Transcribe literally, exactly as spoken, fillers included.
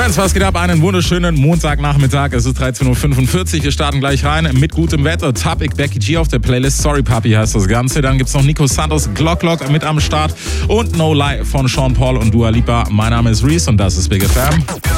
Friends, was geht ab? Einen wunderschönen Montagnachmittag. Es ist dreizehn Uhr fünfundvierzig. Wir starten gleich rein mit gutem Wetter. Topic Becky G auf der Playlist. Sorry Papi heißt das Ganze. Dann gibt's noch Nico Santos, Glock Glock mit am Start und No Lie von Sean Paul und Dua Lipa. Mein Name ist Reese und das ist Big F M.